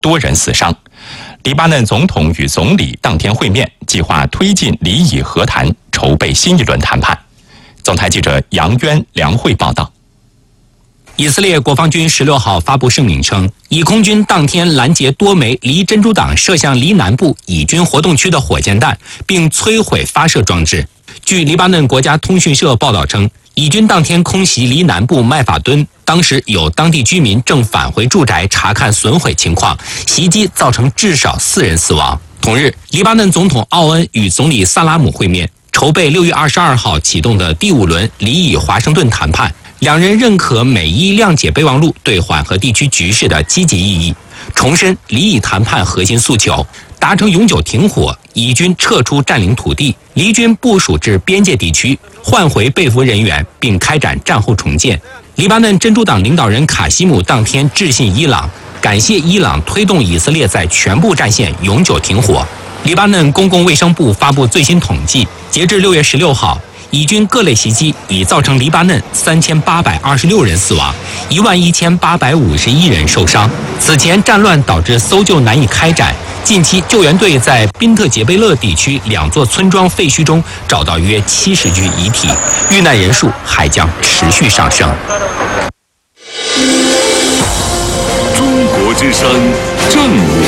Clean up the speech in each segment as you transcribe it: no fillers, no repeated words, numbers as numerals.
多人死伤。黎巴嫩总统与总理当天会面，计划推进黎以和谈，筹备新一轮谈判。总台记者杨渊、梁慧报道。 以色列国防军16号发布声明称，以空军当天拦截多枚离真主党射向黎南部以军活动区的火箭弹，并摧毁发射装置。据黎巴嫩国家通讯社报道称，以军当天空袭黎南部麦法敦，当时有当地居民正返回住宅查看损毁情况，袭击造成至少4人死亡。同日，黎巴嫩总统奥恩与总理萨拉姆会面，筹备6月22号启动的第5轮黎以华盛顿谈判。两人认可美伊谅解备忘录对缓和地区局势的积极意义，重申黎以谈判核心诉求，达成永久停火，以军撤出占领土地，黎军部署至边界地区，换回被俘人员，并开展战后重建。黎巴嫩真主党领导人卡西姆当天致信伊朗，感谢伊朗推动以色列在全部战线永久停火。黎巴嫩公共卫生部发布最新统计，截至6月16号，以军各类袭击已造成黎巴嫩3826人死亡，11851人受伤。此前战乱导致搜救难以开展，近期救援队在宾特杰贝勒地区2座村庄废墟中找到约70具遗体，遇难人数还将持续上升。 中国之声正午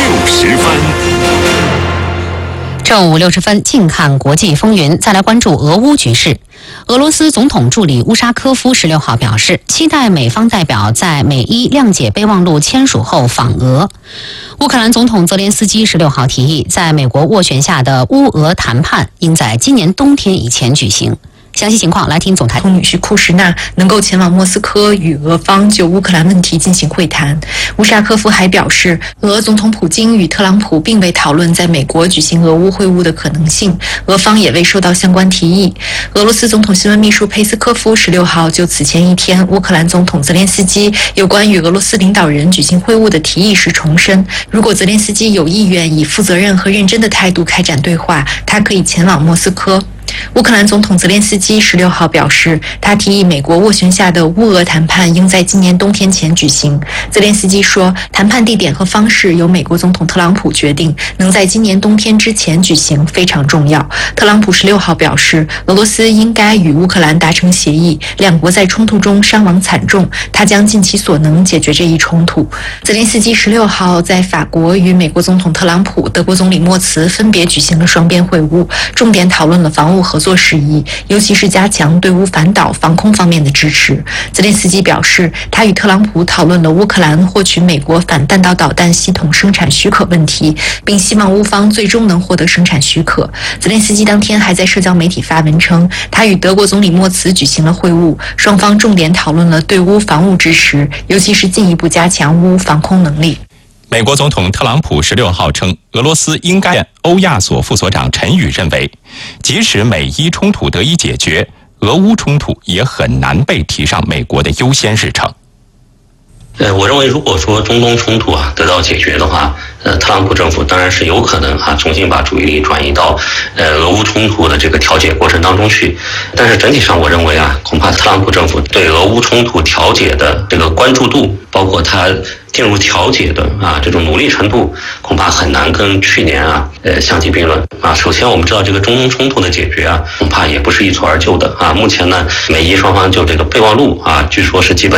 60分。 正午60分，近看国际风云，再来关注俄乌局势。俄罗斯总统助理乌沙科夫16号表示，期待美方代表在美伊谅解备忘录签署后访俄。乌克兰总统泽连斯基16号提议，在美国斡旋下的乌俄谈判应在今年冬天以前举行。详细情况来听总台女婿库什纳能够前往莫斯科与俄方就乌克兰问题进行会谈。乌沙科夫还表示，俄总统普京与特朗普并未讨论在美国举行俄乌会晤的可能性，俄方也未收到相关提议。俄罗斯总统新闻秘书佩斯科夫16号就此前一天乌克兰总统泽连斯基有关与俄罗斯领导人举行会晤的提议时重申，如果泽连斯基有意愿以负责任和认真的态度开展对话，他可以前往莫斯科。乌克兰总统泽连斯基16号表示，他提议美国斡旋下的乌俄谈判应在今年冬天前举行。泽连斯基说，谈判地点和方式由美国总统特朗普决定，能在今年冬天之前举行非常重要。特朗普16号表示，俄罗斯应该与乌克兰达成协议，两国在冲突中伤亡惨重，他将尽其所能解决这一冲突。泽连斯基16号在法国与美国总统特朗普、德国总理默茨分别举行了双边会晤，重点讨论了防务合作事宜，尤其是加强对乌反导防空方面的支持。泽连斯基表示，他与特朗普讨论了乌克兰获取美国反弹道导弹系统生产许可问题，并希望乌方最终能获得生产许可。泽连斯基当天还在社交媒体发文称，他与德国总理默茨举行了会晤，双方重点讨论了对乌防务支持，尤其是进一步加强乌防空能力。 美国总统特朗普16号称，俄罗斯应该。欧亚所副所长陈宇认为，即使美伊冲突得以解决，俄乌冲突也很难被提上美国的优先日程。 我认为如果说中东冲突得到解决的话，特朗普政府当然是有可能重新把注意力转移到俄乌冲突的这个调解过程当中去。但是整体上我认为恐怕特朗普政府对俄乌冲突调解的这个关注度，包括他进入调解的这种努力程度，恐怕很难跟去年相提并论首先我们知道这个中东冲突的解决恐怕也不是一蹴而就的目前呢，美伊双方就这个备忘录据说是基本